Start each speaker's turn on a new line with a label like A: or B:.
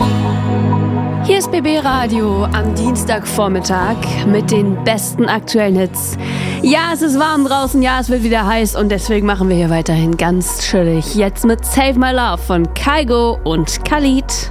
A: Hier ist BB Radio am Dienstagvormittag mit den besten aktuellen Hits. Ja, es ist warm draußen, ja, es wird wieder heiß und deswegen machen wir hier weiterhin ganz chillig. Jetzt mit Save My Love von Kygo und Khalid.